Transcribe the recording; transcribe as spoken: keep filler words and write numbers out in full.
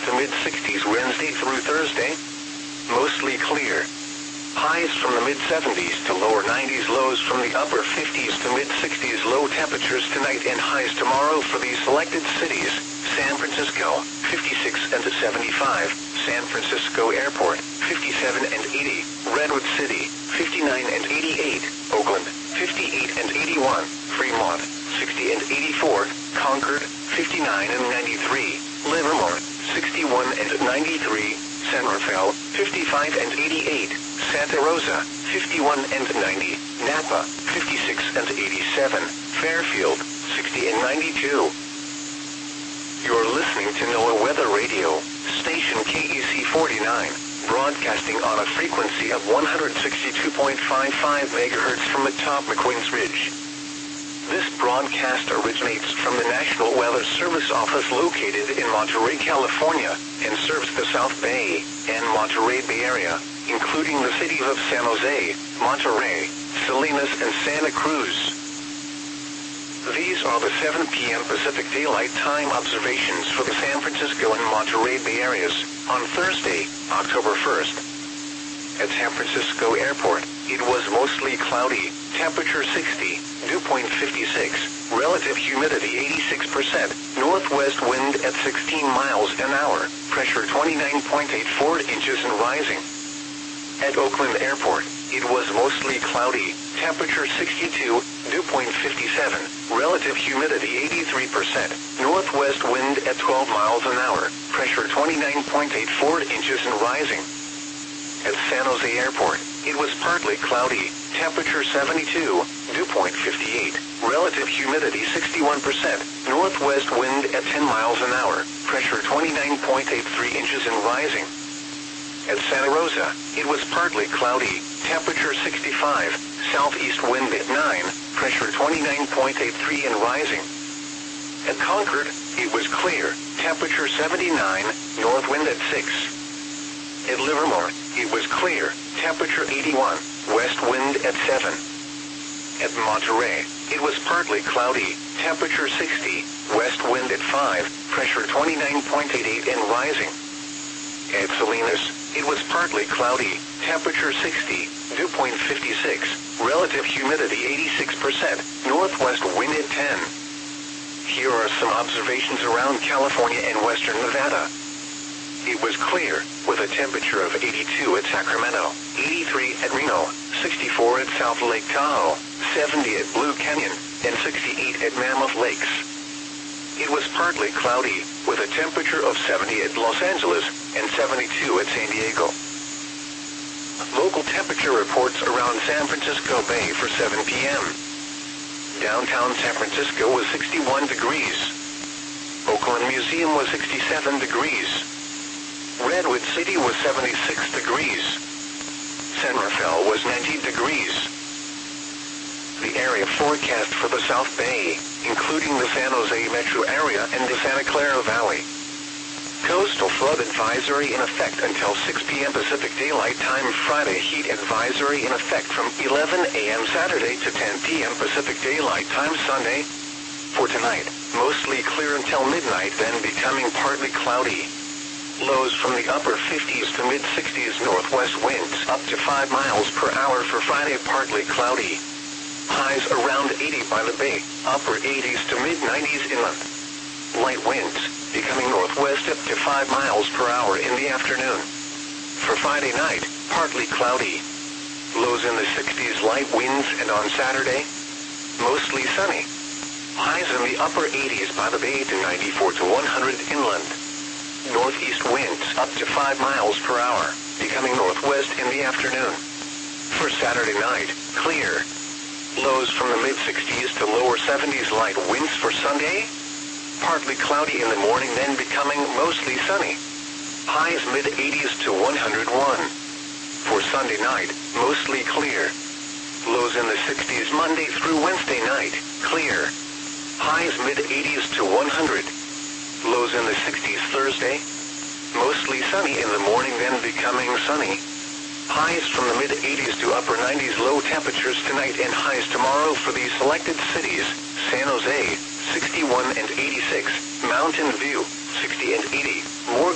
to mid-sixties Wednesday through Thursday. Mostly clear. Highs from the mid-seventies to lower nineties, lows from the upper fifties to mid-sixties. Low temperatures tonight and highs tomorrow for these selected cities: San Francisco, fifty-six and seventy-five, San Francisco Airport, fifty-seven and eighty, Redwood City, fifty-nine and eighty-eight, Oakland, fifty-eight and eighty-one, Fremont, sixty and eighty-four, Concord, fifty-nine and ninety-three, Livermore, sixty-one and ninety-three, San Rafael, fifty-five and eighty-eight, Santa Rosa, fifty-one and ninety, Napa, fifty-six and eighty-seven, Fairfield, sixty and ninety-two. You're listening to NOAA Weather Radio, station K E C forty-nine, broadcasting on a frequency of one hundred sixty-two point five five megahertz from atop McQueen's Ridge. This broadcast originates from the National Weather Service office located in Monterey, California, and serves the South Bay and Monterey Bay Area, including the cities of San Jose, Monterey, Salinas, and Santa Cruz. These are the seven p m Pacific Daylight Time observations for the San Francisco and Monterey Bay areas on Thursday, October first. At San Francisco Airport, it was mostly cloudy, temperature sixty, dew point fifty-six, relative humidity eighty-six percent, northwest wind at sixteen miles an hour, pressure twenty-nine point eight four inches and rising. At Oakland Airport, it was mostly cloudy, temperature sixty-two, dew point fifty-seven, relative humidity eighty-three percent, northwest wind at twelve miles an hour, pressure twenty-nine point eight four inches and rising. At San Jose Airport, it was partly cloudy, temperature seventy-two, dew point fifty-eight, relative humidity sixty-one percent, northwest wind at ten miles an hour, pressure twenty-nine point eight three inches and rising. At Santa Rosa, it was partly cloudy, temperature sixty-five, southeast wind at nine, pressure twenty-nine point eight three and rising. At Concord, it was clear, temperature seventy-nine, north wind at six. At Livermore, it was clear, temperature eighty-one, west wind at seven. At Monterey, it was partly cloudy, temperature sixty, west wind at five, pressure twenty-nine point eight eight and rising. At Salinas, it was partly cloudy, temperature sixty, dew point fifty-six, relative humidity eighty-six percent, northwest wind at ten. Here are some observations around California and western Nevada. It was clear, with a temperature of eighty-two at Sacramento, eighty-three at Reno, sixty-four at South Lake Tahoe, seventy at Blue Canyon, and sixty-eight at Mammoth Lakes. It was partly cloudy, with a temperature of seventy at Los Angeles, and seventy-two at San Diego. Local temperature reports around San Francisco Bay for seven p m Downtown San Francisco was sixty-one degrees. Oakland Museum was sixty-seven degrees. Redwood City was seventy-six degrees. San Rafael was ninety degrees. The area forecast for the South Bay, including the San Jose metro area and the Santa Clara Valley. Coastal flood advisory in effect until six p m Pacific Daylight Time Friday. Heat advisory in effect from eleven a m Saturday to ten p m Pacific Daylight Time Sunday. For tonight, mostly clear until midnight, then becoming partly cloudy. Lows from the upper fifties to mid-sixties, northwest winds up to five miles per hour for Friday, partly cloudy. Highs around eighty by the bay, upper eighties to mid-nineties inland. Light winds, becoming northwest up to five miles per hour in the afternoon. For Friday night, partly cloudy. Lows in the sixties, light winds, and on Saturday, mostly sunny. Highs in the upper eighties by the bay to ninety-four to one hundred inland. Northeast winds up to five miles per hour, becoming northwest in the afternoon. For Saturday night, clear. Lows from the mid-sixties to lower seventies, light winds for Sunday. Partly cloudy in the morning, then becoming mostly sunny. Highs mid-eighties to one hundred one. For Sunday night, mostly clear. Lows in the sixties Monday through Wednesday night, clear. Highs mid-eighties to one hundred. Lows in the sixties Thursday. Mostly sunny in the morning, then becoming sunny. Highs from the mid-eighties to upper nineties, low temperatures tonight and highs tomorrow for these selected cities: San Jose, sixty-one and eighty-six, Mountain View, sixty and eighty, Morgan